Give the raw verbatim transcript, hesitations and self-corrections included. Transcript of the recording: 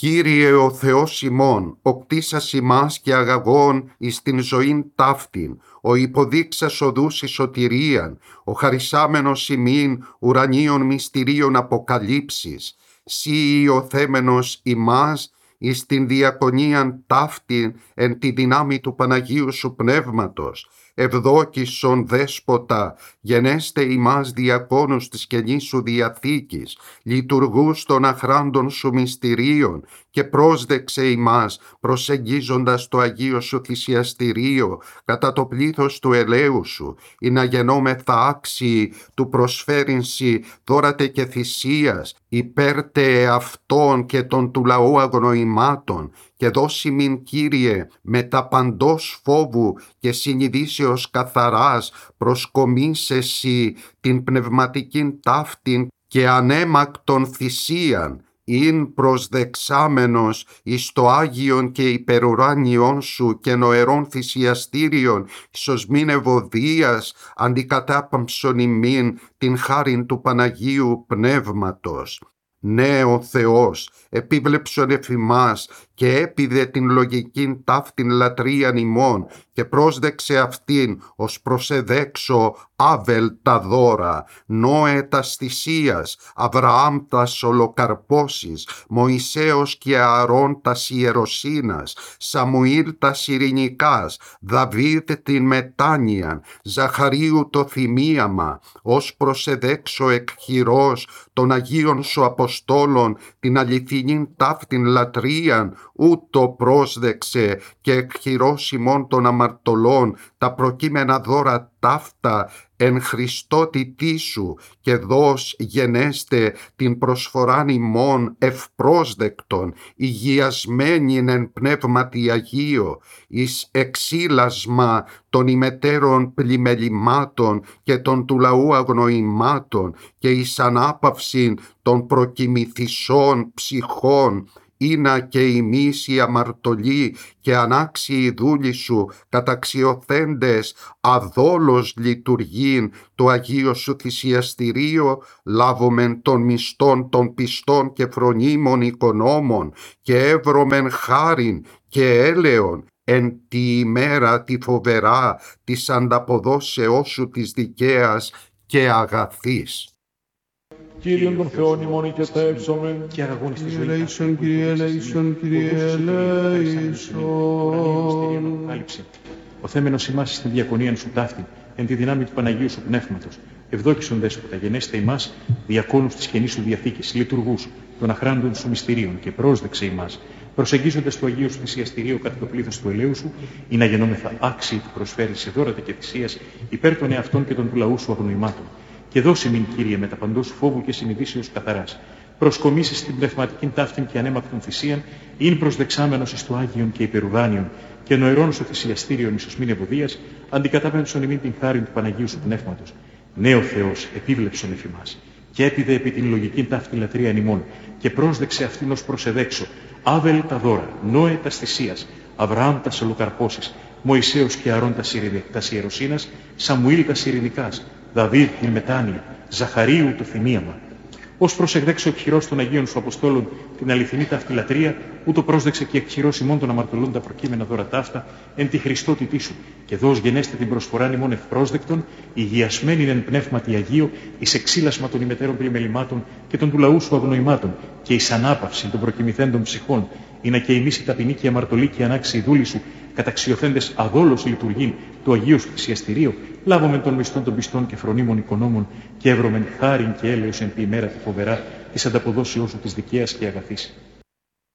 Κύριε ο Θεός ημών, ο κτίσας ημάς και αγαγών εις την ζωήν ταύτην, ο υποδείξας οδούς εις σωτηρίαν, ο χαρισάμενος ημίν ουρανίων μυστηρίων αποκαλύψεις, σύ υιοθέμενος ημάς εις την διακονίαν ταύτην εν τη δυνάμει του Παναγίου σου Πνεύματος, ευδόκησον Δέσποτα, γενέστε ημάς διακόνους της καινής σου Διαθήκης, λειτουργούς των αχράντων σου μυστηρίων και πρόσδεξε ημάς προσεγγίζοντας το Αγίο σου θυσιαστηρίο κατά το πλήθος του ελαίου σου, ή να γενόμεθα άξιοι του προσφέρεινσι δώρατε και θυσίας, υπέρτε αυτών και των του λαού αγνοημάτων, και δώσει μην, Κύριε, με τα παντός φόβου και συνειδήσεως καθαράς προσκομίς εσύ την πνευματικήν ταύτην και ανέμακτον θυσίαν, ειν προσδεξάμενος εις το Άγιον και υπερουράνιον σου και νοερών θυσιαστήριον, ίσως μην ευωδίας αντικατάπαμψον ημίν την χάριν του Παναγίου Πνεύματος. Ναι, ο Θεός επίβλεψον εφ' ημάς και έπιδε την λογικήν ταύτην λατρείαν ημών και πρόσδεξε αυτήν ως προσεδέξω Άβελ τα δώρα, Νόε τας θυσίας, Αβραάμ τας ολοκαρπώσεις, Μωυσέος και Ααρών τας ιεροσύνας, Σαμουήλ τας ειρηνικάς, Δαβίδ την μετάνοιαν, Ζαχαρίου το θυμίαμα, ως προσεδέξω εκ χειρός των Αγίων σου Αποστόλων την αληθινήν ταύτην λατρείαν, ούτω πρόσδεξε και εκ χειρός ημών των αμαρτωλών τα προκείμενα δώρα ταύτα εν Χριστότητί σου, και δώσ' γενέστε την προσφοράν ημών ευπρόσδεκτον, υγιασμένην εν πνεύματι Αγίο, εις εξήλασμα των ημετέρων πλημελημάτων και των του λαού αγνοημάτων και εις ανάπαυσιν των προκοιμηθισών ψυχών, ήνα και ημείς οι αμαρτωλοί και ανάξιοι δούλοι σου καταξιωθέντες αδόλως λειτουργήν το Αγίο σου θυσιαστηρίο, λάβομεν των μισθών των πιστών και φρονίμων οικονόμων και εύρωμεν χάριν και έλεον εν τη ημέρα τη φοβερά της ανταποδόσεώς σου της δικαίας και αγαθής. Κύριον των Θεών ημών οικετεύσομεν, και αγαγώνης στη ζωή. Ελέησον, Κύριε, ελέησον, Κύριε, ελέησον. Ο θέμενος ημάς στην διακονίαν σου ταύτην, εν τη δυνάμει του Παναγίου σου Πνεύματος, ευδόκησον Δέσποτα, γενέστε ημάς διακόνους της καινής σου Διαθήκης, λειτουργούς των αχράντων σου μυστηρίων, και πρόσδεξε ημάς, προσεγγίζοντας το Αγίο σου θυσιαστηρίο κατά το πλήθος του ελαίου σου, ή να γενόμεθα άξιοι του προσφέρει σε δώρατα και θυσίας υπέρ των εαυτών και των του λαού σου αγνοημάτων. Και δώσε μην, Κύριε, με τα παντός φόβου και συνειδήσεως καθαράς. Προσκομίσεις στην πνευματικήν ταύτην και ανέμακτον θυσίαν, ειν προσδεξάμενος εις το Άγιον και υπερουδάνιον, και νοερών σου θυσιαστήριον εις οσμήν ευωδίας, αντικατάπεμψον ημίν την χάριν του Παναγίου σου Πνεύματος. Ναι, ο Θεός επίβλεψον εφ' ημάς, και έπιδε επί την λογικήν ταύτην λατρείαν ημών, και πρόσδεξε αυτήν ως προσεδέξω, Άβελ τα δώρα, Νόε τας θυσίας, Αβραάμ τας ολοκαρπώσεις, Μωυσέος και Ααρών τας ιεροσύνας, Σαμουήλ τας ειρηνικάς, Δαβίδ την μετάνοια, Ζαχαρίου το θυμίαμα. Ως προσεκδέξω εκ χειρός των Αγίων σου Αποστόλων την αληθινή ταύτη λατρεία, ούτω πρόσδεξε και εκ χειρός ημών των αμαρτωλών τα προκείμενα δώρα ταύτα, εν τη Χριστότητί σου, και δώσ' γενέστε την προσφοράν ημών ευπρόσδεκτον, υγιασμένην εν πνεύματι Αγίο, εις εξήλασμα των ημετέρων πλημελημάτων και των του λαού σου αγνοημάτων, και εις ανάπαυση των προκοιμηθέντων ψυχών, ή να και εμείς οι ταπεινοί και αμαρτωλοί και ανάξιοι δούλοι σου, καταξιωθέντες αδόλως λειτουργήν του Αγίου σου θυσιαστηρίου, λάβομεν των μισθών των πιστών και φρονίμων οικονόμων, και εύρωμεν χάριν και έλεος εν τη ημέρα τη φοβερά της ανταποδόσεώς σου της δικαίας και αγαθής.